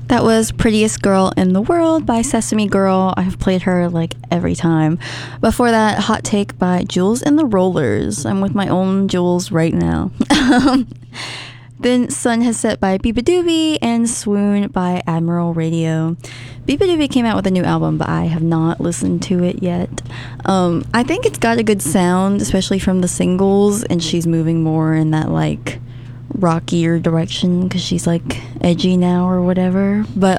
That was Prettiest Girl in the World by Sesame Girl. I have played her like every time. Before that, Hot Take by Jules and the Rollers. I'm with my own Jules right now. Then Sun Has Set by Biba Doobie and Swoon by Admiral Radio. Biba Doobie came out with a new album, but I have not listened to it yet. I think it's got a good sound, especially from the singles, and she's moving more in that like rockier direction because she's like edgy now or whatever. But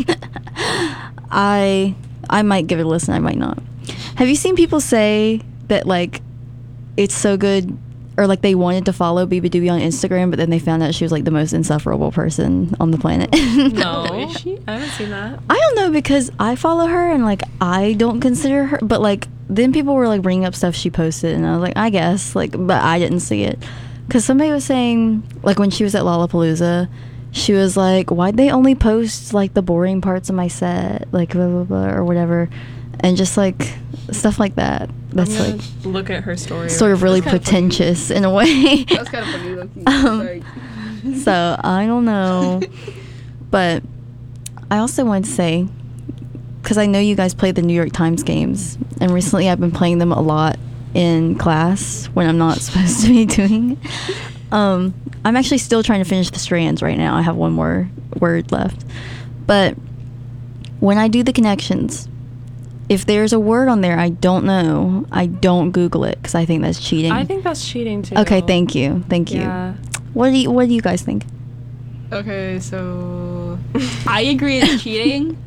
I might give it a listen. I might not. Have you seen people say that like it's so good, or like they wanted to follow Biba Doobie on Instagram, but then they found out she was like the most insufferable person on the planet? No, is she? I haven't seen that. I don't know, because I follow her and like I don't consider her, but like then people were like bringing up stuff she posted, and I was like, I guess, like, but I didn't see it. Because somebody was saying, like, when she was at Lollapalooza, she was like, why'd they only post, like, the boring parts of my set? Like, blah, blah, blah, or whatever. And just, like, stuff like that. That's, like... look at her story. Sort of really pretentious in a way. That's kind of funny, low-key. Sorry. So, I don't know. But I also wanted to say, because I know you guys play the New York Times games, and recently I've been playing them a lot in class when I'm not supposed to be doing it. I'm actually still trying to finish the strands right now. I have one more word left. But when I do the connections, if there's a word on there I don't know, I don't Google it because I think that's cheating. I think that's cheating too. Okay, thank you. Yeah. What do you guys think? Okay, so I agree it's cheating.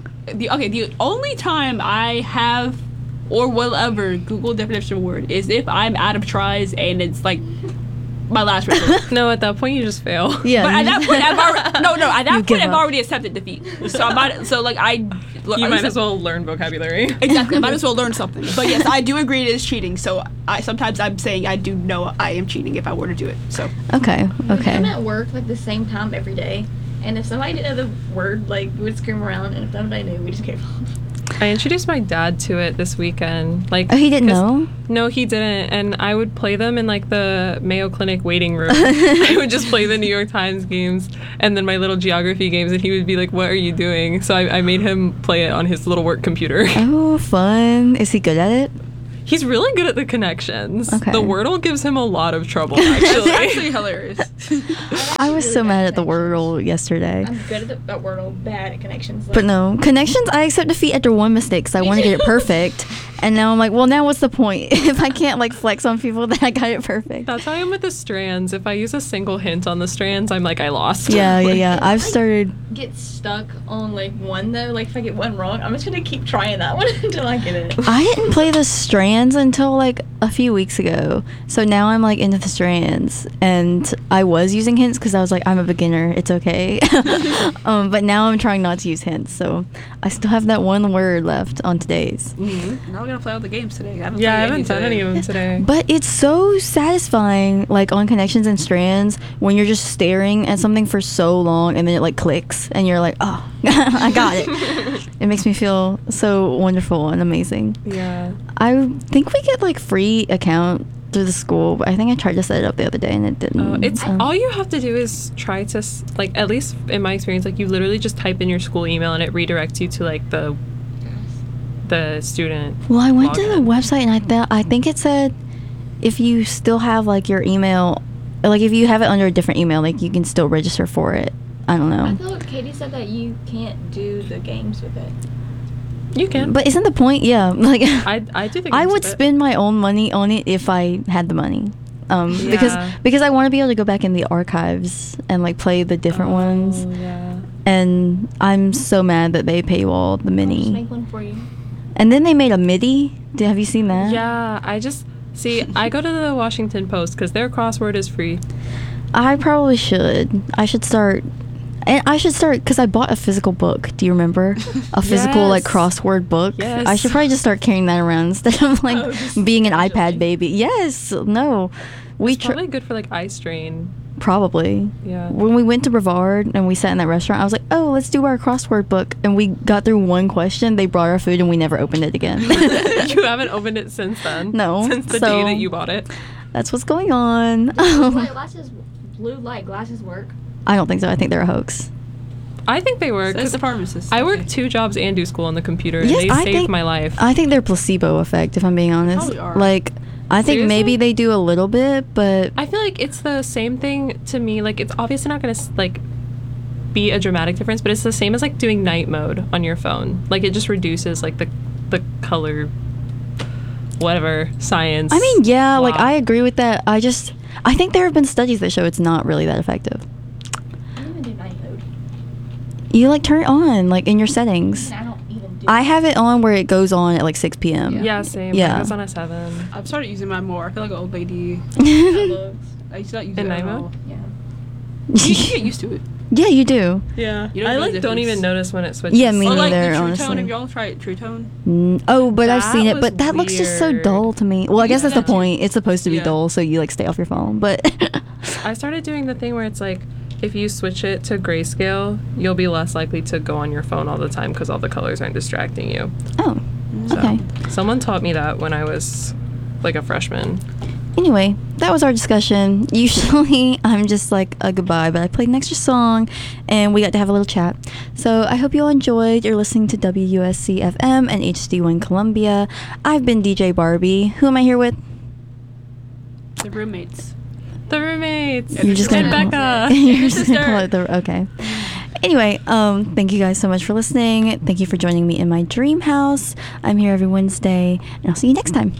The only time I have or will ever Google definition of a word is if I'm out of tries and it's like my last resort. No, at that point you just fail. Yeah. But at that point I've already at that point I've up. already accepted defeat. So I might You might as well learn vocabulary. Exactly. I might as well learn something. But yes, I do agree it is cheating. So sometimes I'm saying I do know I am cheating if I were to do it. So Okay. I'm at work like the same time every day, and if somebody didn't know the word, like we would scream around, and if somebody knew, we just gave up. I introduced my dad to it this weekend. Like, Oh, he didn't know? No, he didn't. And I would play them in like the Mayo Clinic waiting room. I would just play the New York Times games and then my little geography games, and he would be like, what are you doing? So I made him play it on his little work computer. Oh, fun. Is he good at it? He's really good at the connections. Okay. The Wordle gives him a lot of trouble, it's actually. actually hilarious. I was so mad at the Wordle yesterday. I'm good at the Wordle, bad at connections. But no, connections, I accept defeat after one mistake because I want to get it perfect. And now I'm like, well, now what's the point? If I can't like flex on people that I got it perfect. That's how I am with the strands. If I use a single hint on the strands, I'm like, I lost. Yeah. I've started. Get stuck on like one though. Like if I get one wrong, I'm just gonna keep trying that one until I get it. I didn't play the strands until like a few weeks ago. So now I'm like into the strands. And I was using hints because I was like, I'm a beginner. It's okay. But now I'm trying not to use hints. So I still have that one word left on today's. Now we're gonna play all the games today. I haven't done any of them today. But it's so satisfying, like on connections and strands, when you're just staring at something for so long and then it like clicks and you're like, oh, I got it. It makes me feel so wonderful and amazing. Yeah. I think we get like free account through the school, but I think I tried to set it up the other day and it didn't. It's all you have to do is try to like, at least in my experience, like you literally just type in your school email and it redirects you to like the student. Well, I went to the login. website and I think it said if you still have like your email, like if you have it under a different email, like you can still register for it. I don't know. I thought Katie said that you can't do the games with it. You can. But isn't the point? Yeah, like I do think I would spend my own money on it if I had the money. Yeah. Because I want to be able to go back in the archives and like play the different ones. Yeah. And I'm so mad that they pay you all the I'll just mini. make one for you. And then they made a MIDI. Have you seen that? Yeah, I go to the Washington Post because their crossword is free. I probably should. I should start. And I should start because I bought a physical book. Do you remember? A physical like Yes. crossword book. Yes. I should probably just start carrying that around instead of like just being an casually. iPad baby. Yes. No. We It's probably good for like eye strain. probably. Yeah. When we went to Brevard and we sat in that restaurant, I was like, "Oh, let's do our crossword book." And we got through one question. They brought our food and we never opened it again. You haven't opened it since then. No, Since the so- day that you bought it. That's what's going on. Blue light glasses work. I don't think so. I think they're a hoax. I think they work. That's the pharmacist. I work 2 jobs and do school on the computer, Yes, and I they saved think- my life. I think they're placebo effect, if I'm being honest. Probably are. Like, I think maybe Seriously? they do a little bit, but I feel like it's the same thing to me. Like, it's obviously not going to, like, be a dramatic difference, but it's the same as, like, doing night mode on your phone. Like, it just reduces, like, the color, whatever, science. I mean, yeah, like, blah. I agree with that. I think there have been studies that show it's not really that effective. I don't even do night mode. You, like, turn it on, like, in your settings. I don't even do I have it on where it goes on at, like, 6 p.m. Yeah, same. Yeah. It goes on at 7. I've started using mine more. I feel like an old lady. Starbucks. I used to not use In it at night all. mode? Yeah. You get used to it. Yeah, you do. Yeah. You don't I, know like, the don't difference. even notice when it switches. Yeah, me Or like neither, the True honestly. Tone. Have y'all tried True Tone? Oh, but I've That seen it, was but that looks just so weird. dull to me. Well, I guess Yeah, that's the that too. point. It's supposed to be Yeah. dull, so you, like, stay off your phone, but... I started doing the thing where it's like, if you switch it to grayscale, you'll be less likely to go on your phone all the time because all the colors aren't distracting you. Oh, So, okay. someone taught me that when I was like a freshman. Anyway, that was our discussion. Usually I'm just like a goodbye, but I played an extra song and we got to have a little chat. So I hope you all enjoyed. You're listening to WUSC FM and HD1 Columbia. I've been DJ Barbie. Who am I here with? The roommates. The roommates. You're just and gonna- Becca. You're just sister. gonna call it the okay. Anyway, thank you guys so much for listening. Thank you for joining me in my dream house. I'm here every Wednesday, and I'll see you next time.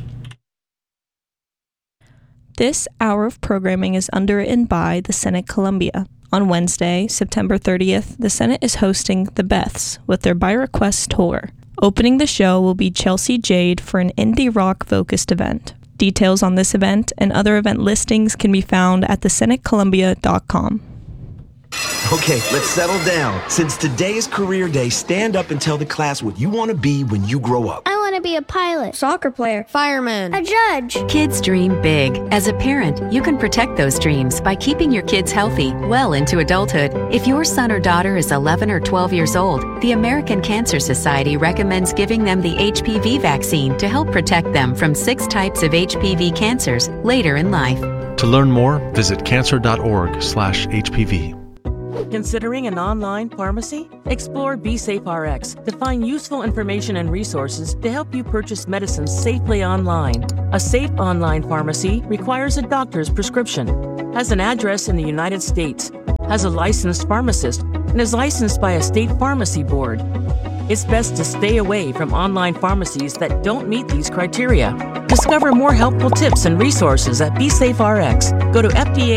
This hour of programming is underwritten by the Senate Columbia. On Wednesday, September 30th, the Senate is hosting the Beths with their By Request tour. Opening the show will be Chelsea Jade for an indie rock focused event. Details on this event and other event listings can be found at thesenatecolumbia.com. Okay, let's settle down. Since today is career day, stand up and tell the class what you want to be when you grow up. I want to be a pilot, Soccer player, fireman. a judge. Kids dream big. As a parent, you can protect those dreams by keeping your kids healthy well into adulthood. If your son or daughter is 11 or 12 years old, the American Cancer Society recommends giving them the HPV vaccine to help protect them from 6 types of HPV cancers later in life. To learn more, visit cancer.org/HPV. Considering an online pharmacy? Explore BeSafeRx to find useful information and resources to help you purchase medicines safely online. A safe online pharmacy requires a doctor's prescription, has an address in the United States, has a licensed pharmacist, and is licensed by a state pharmacy board. It's best to stay away from online pharmacies that don't meet these criteria. Discover more helpful tips and resources at BeSafeRx. Go to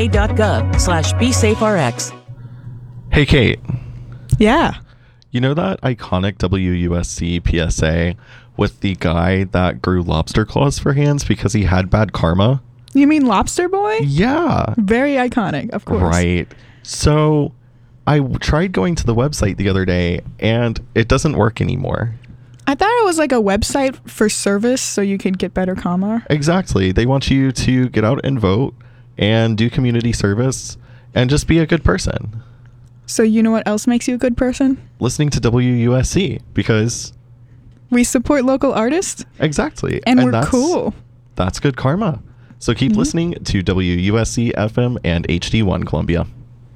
fda.gov/BeSafeRx. Hey, Kate. Yeah. You know that iconic WUSC PSA with the guy that grew lobster claws for hands because he had bad karma? You mean Lobster Boy? Yeah. Very iconic, of course. Right. So I tried going to the website the other day and it doesn't work anymore. I thought it was like a website for service so you could get better karma. Exactly. They want you to get out and vote and do community service and just be a good person. So you know what else makes you a good person? Listening to WUSC because... we support local artists. Exactly. And we're cool. That's good karma. So keep listening to WUSC FM and HD1 Columbia.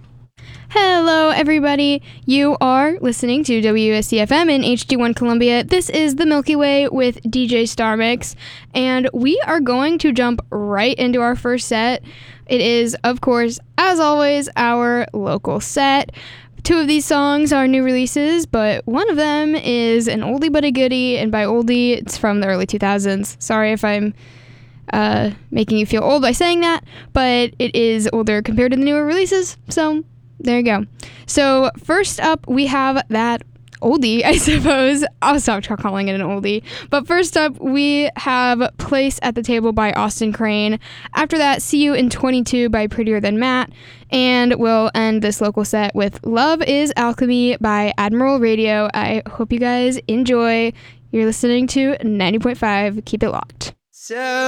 Hello, everybody. You are listening to WUSC FM and HD1 Columbia. This is the Milky Way with DJ Starmix, and we are going to jump right into our first set. It is, of course, as always, our local set. 2 of these songs are new releases, but one of them is an oldie but a goodie, and by oldie, it's from the early 2000s. Sorry if I'm making you feel old by saying that, but it is older compared to the newer releases, so there you go. So first up, we have that oldie, I suppose. I'll stop calling it an oldie. But first up, we have Place at the Table by Austin Crane. After that, See You in 22 by Prettier Than Matt. And we'll end this local set with Love is Alchemy by Admiral Radio. I hope you guys enjoy. You're listening to 90.5. Keep it locked. So